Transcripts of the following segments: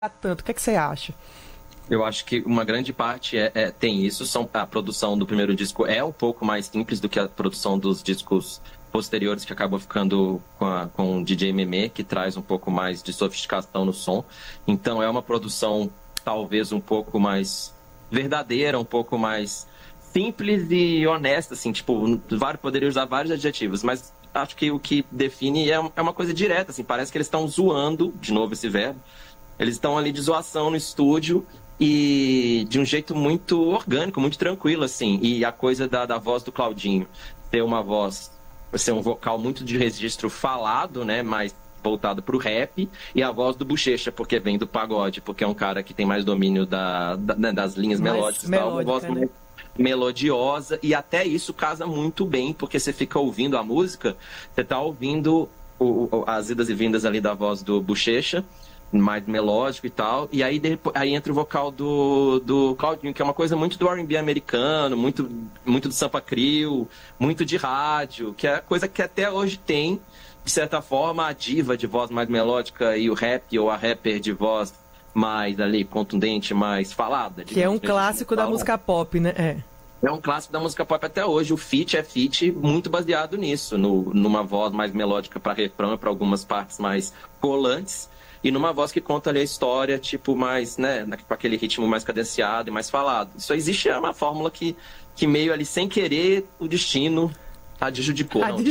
tanto. O que é que você acha? Eu acho que uma grande parte tem isso. A produção do primeiro disco é um pouco mais simples do que a produção dos discos posteriores, que acabou ficando com o DJ Memê, que traz um pouco mais de sofisticação no som. Então é uma produção talvez um pouco mais verdadeira, um pouco mais simples e honesta, assim, tipo, poderia usar vários adjetivos, mas acho que o que define é uma coisa direta, assim, parece que eles estão zoando, de novo esse verbo, eles estão ali de zoação no estúdio e de um jeito muito orgânico, muito tranquilo, assim. E a coisa da voz do Claudinho ter uma voz, ser um vocal muito de registro falado, né? Mais voltado para o rap, e a voz do Bochecha, porque vem do pagode, porque é um cara que tem mais domínio né, das linhas Mais melódicas e tal, uma voz né? mais melodiosa, e até isso casa muito bem, porque você fica ouvindo a música, você tá ouvindo as idas e vindas ali da voz do Bochecha, mais melódico e tal, e aí, aí entra o vocal do Claudinho, que é uma coisa muito do R&B americano, muito do Sampa Crio, muito de rádio, que é coisa que até hoje tem, de certa forma, a diva de voz mais melódica e o rap ou a rapper de voz mais ali contundente, mais falada. Que é um clássico da música pop, né? É um clássico da música pop até hoje. O feat é feat muito baseado nisso, numa voz mais melódica para refrão, para algumas partes mais colantes, e numa voz que conta ali a história, tipo, mais, né, com aquele ritmo mais cadenciado e mais falado. Isso existe, é uma fórmula que meio ali, sem querer, o destino adjudicou. Não,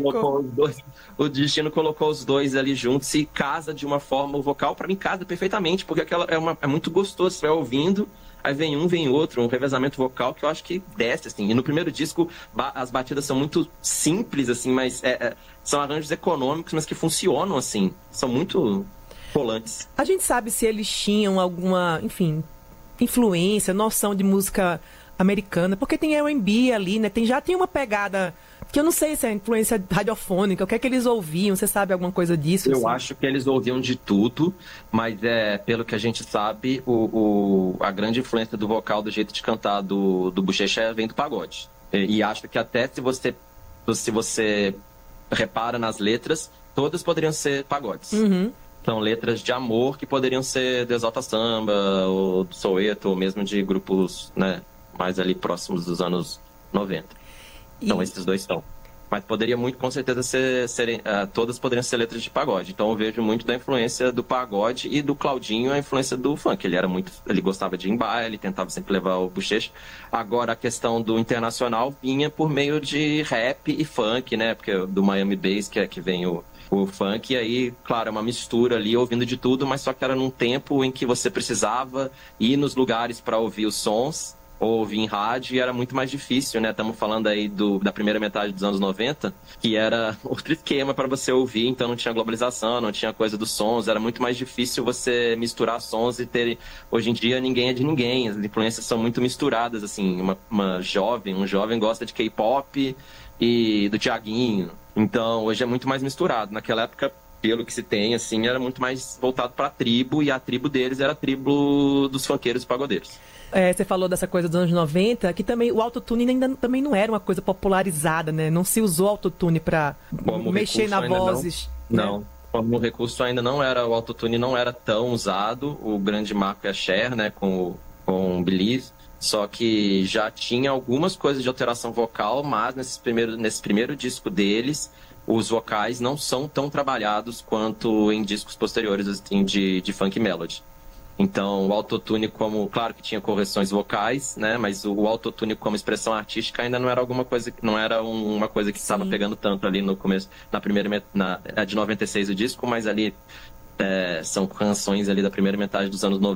o destino colocou os dois ali juntos e casa de uma forma, o vocal, para mim, casa perfeitamente, porque é muito gostoso, você vai ouvindo, aí vem outro, um revezamento vocal que eu acho que desce, assim. E no primeiro disco, as batidas são muito simples, assim, mas são arranjos econômicos, mas que funcionam, assim. São muito rolantes. A gente sabe se eles tinham alguma, enfim, influência, noção de música americana, porque tem R&B ali, né? Já tem uma pegada que eu não sei se é influência radiofônica, o que é que eles ouviam, você sabe alguma coisa disso? Eu acho que eles ouviam de tudo, mas pelo que a gente sabe, a grande influência do vocal, do jeito de cantar do Bochecha vem do pagode. E acho que até se você repara nas letras, todas poderiam ser pagodes. Uhum. São letras de amor que poderiam ser do Exalta Samba, ou do Soweto, ou mesmo de grupos, né, mais ali próximos dos anos 90. Então esses dois são. Mas poderia muito, com certeza, todas poderiam ser letras de pagode. Então eu vejo muito da influência do pagode e do Claudinho a influência do funk. Ele gostava de ir em baile, tentava sempre levar o bochecha. Agora a questão do internacional vinha por meio de rap e funk, né? Porque do Miami Bass que vem o funk, e aí, claro, é uma mistura ali, ouvindo de tudo, mas só que era num tempo em que você precisava ir nos lugares para ouvir os sons, ou ouvir em rádio, e era muito mais difícil, né? Estamos falando aí da primeira metade dos anos 90, que era outro esquema para você ouvir, então não tinha globalização, não tinha coisa dos sons, era muito mais difícil você misturar sons e ter... Hoje em dia, ninguém é de ninguém, as influências são muito misturadas, assim, um jovem gosta de K-pop e do Thiaguinho, então hoje é muito mais misturado. Naquela época, pelo que se tem, assim, era muito mais voltado para a tribo, e a tribo deles era a tribo dos funkeiros e pagodeiros. Você falou dessa coisa dos anos 90, que também o autotune ainda também não era uma coisa popularizada, né? Não se usou autotune para mexer na vozes. Não, como recurso ainda não era, o autotune não era tão usado. O grande marco é a Cher, né, com o Believe. Só que já tinha algumas coisas de alteração vocal, mas nesse primeiro disco deles, os vocais não são tão trabalhados quanto em discos posteriores, assim, de funk melody. Então, o autotune claro que tinha correções vocais, né? Mas o autotune como expressão artística ainda não era uma coisa que estava pegando tanto ali no começo, de 96 o disco, mas ali são canções ali da primeira metade dos anos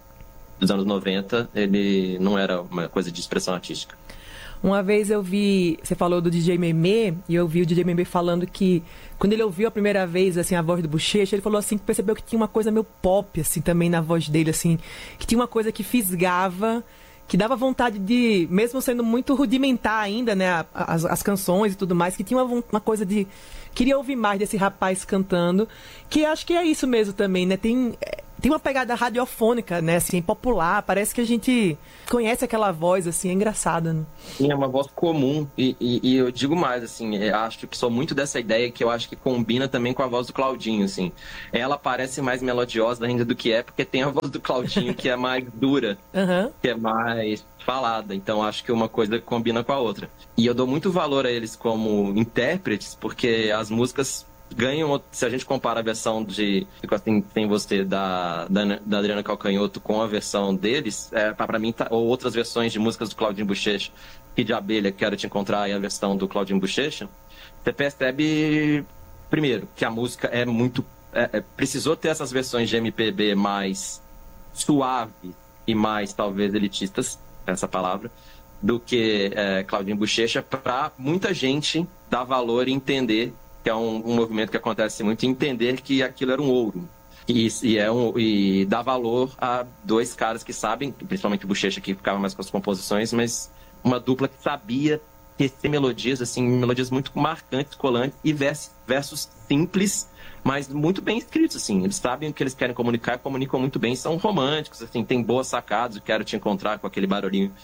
90, ele não era uma coisa de expressão artística. Uma vez você falou do DJ Memê, e eu vi o DJ Memê falando que quando ele ouviu a primeira vez, assim, a voz do Bochecha, ele falou assim, que percebeu que tinha uma coisa meio pop, assim, também na voz dele, assim, que tinha uma coisa que fisgava, que dava vontade de, mesmo sendo muito rudimentar ainda, né, as canções e tudo mais, que tinha uma coisa de... Queria ouvir mais desse rapaz cantando, que acho que é isso mesmo também, né, tem uma pegada radiofônica, né, assim, popular, parece que a gente conhece aquela voz, assim, é engraçada, né? Sim, é uma voz comum, e eu digo mais, assim, acho que sou muito dessa ideia que eu acho que combina também com a voz do Claudinho, assim. Ela parece mais melodiosa ainda do que é, porque tem a voz do Claudinho que é mais dura, que é mais falada, então acho que uma coisa combina com a outra. E eu dou muito valor a eles como intérpretes, porque as músicas ganham, se a gente compara a versão de Assim Tem Você da Adriana Calcanhoto com a versão deles, para mim, ou outras versões de músicas do Claudinho Bochecha, que de Abelha, Quero Te Encontrar, e a versão do Claudinho Bochecha, você percebe, primeiro, que a música é muito... precisou ter essas versões de MPB mais suaves e mais, talvez, elitistas, essa palavra, do que Claudinho Bochecha, para muita gente dar valor e entender que é um movimento que acontece muito, entender que aquilo era um ouro. E dar valor a dois caras que sabem, principalmente o Bochecha, que ficava mais com as composições, mas uma dupla que sabia tecer melodias, assim, melodias muito marcantes, colantes, e versos simples, mas muito bem escritos, assim. Eles sabem o que eles querem comunicar, comunicam muito bem, são românticos, assim, tem boas sacadas, eu quero te encontrar com aquele barulhinho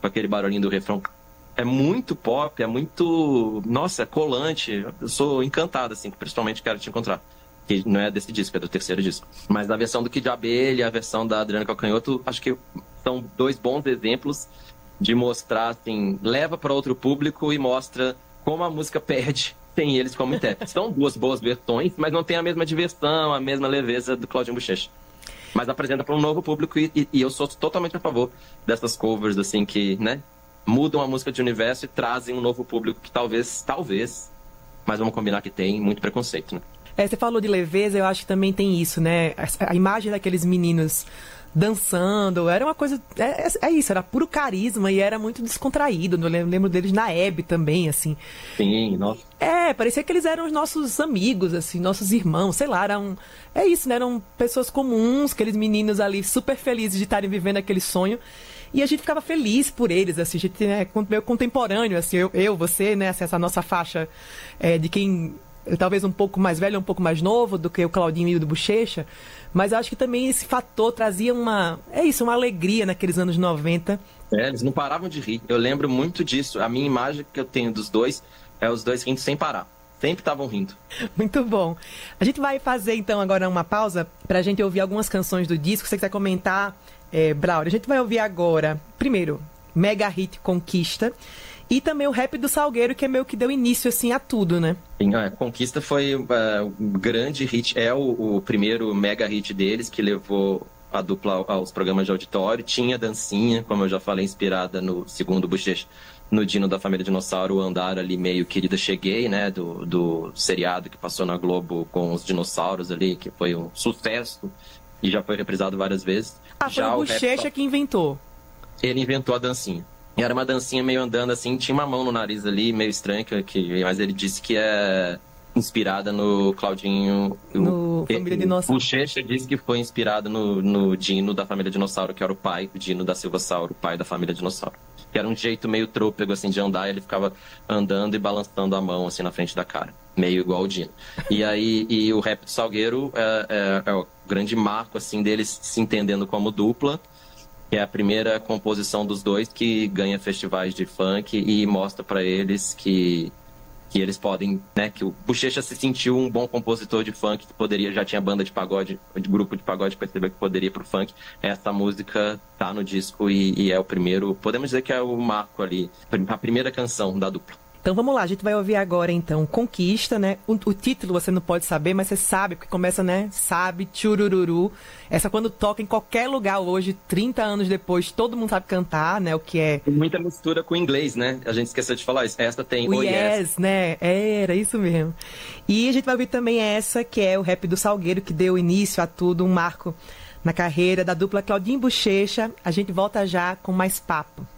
do refrão. É muito pop, é muito... Nossa, é colante. Eu sou encantado, assim, principalmente Quero Te Encontrar. Que não é desse disco, é do terceiro disco. Mas a versão do Kid de Abelha, a versão da Adriana Calcanhoto, acho que são dois bons exemplos de mostrar, assim, leva para outro público e mostra como a música perde sem eles como intérpretes. São duas boas versões, mas não tem a mesma diversão, a mesma leveza do Claudinho Bochecha. Mas apresenta para um novo público e eu sou totalmente a favor dessas covers, assim, que, né, mudam a música de universo e trazem um novo público que talvez, mas vamos combinar que tem muito preconceito, né? Você falou de leveza, eu acho que também tem isso, né? A imagem daqueles meninos dançando, era uma coisa... É isso, era puro carisma e era muito descontraído. Eu lembro deles na Hebe também, assim. Sim, nossa. Parecia que eles eram os nossos amigos, assim, nossos irmãos, sei lá, eram... É isso, né? Eram pessoas comuns, aqueles meninos ali super felizes de estarem vivendo aquele sonho. E a gente ficava feliz por eles, assim, a gente é meio contemporâneo, assim, você, né, assim, essa nossa faixa de quem talvez um pouco mais velho, um pouco mais novo do que o Claudinho e o do Bochecha, mas acho que também esse fator trazia uma alegria naqueles anos 90. Eles não paravam de rir, eu lembro muito disso, a minha imagem que eu tenho dos dois é os dois rindo sem parar. Sempre estavam rindo. Muito bom. A gente vai fazer, então, agora uma pausa pra gente ouvir algumas canções do disco. Se você quiser comentar, Braulio, a gente vai ouvir agora, primeiro, mega hit Conquista, e também o Rap do Salgueiro, que é meio que deu início, assim, a tudo, né? Sim, Conquista foi um grande hit, o primeiro mega hit deles, que levou a dupla aos programas de auditório. Tinha dancinha, como eu já falei, inspirada no segundo Bochecha, no Dino da Família Dinossauro, o andar ali meio Querida Cheguei, né, do seriado que passou na Globo com os dinossauros ali, que foi um sucesso e já foi reprisado várias vezes. Foi o Bochecha que inventou. Ele inventou a dancinha. E era uma dancinha meio andando assim, tinha uma mão no nariz ali, meio estranha, mas ele disse que é inspirada no Claudinho... No Família Dinossauro. O Bochecha disse que foi inspirado no Dino da Família Dinossauro, que era o pai, o Dino da Silva Sauro, o pai da Família Dinossauro. Que era um jeito meio trôpego, assim, de andar, e ele ficava andando e balançando a mão, assim, na frente da cara. Meio igual o Dino. E o Rap do Salgueiro é o grande marco, assim, deles se entendendo como dupla, que é a primeira composição dos dois que ganha festivais de funk e mostra pra eles que eles podem, né, que o Bochecha se sentiu um bom compositor de funk, que já tinha banda de pagode, de grupo de pagode, percebeu que poderia ir pro funk. Essa música tá no disco e é o primeiro, podemos dizer que é o marco ali, a primeira canção da dupla. Então vamos lá, a gente vai ouvir agora então Conquista, né? O título você não pode saber, mas você sabe, porque começa, né? Sabe, tchurururu. Essa quando toca em qualquer lugar hoje, 30 anos depois, todo mundo sabe cantar, né? O que é... Muita mistura com o inglês, né? A gente esqueceu de falar isso. Essa tem o yes, né? Era isso mesmo. E a gente vai ouvir também essa, que é o Rap do Salgueiro, que deu início a tudo, um marco na carreira da dupla Claudinho e Bochecha. A gente volta já com mais papo.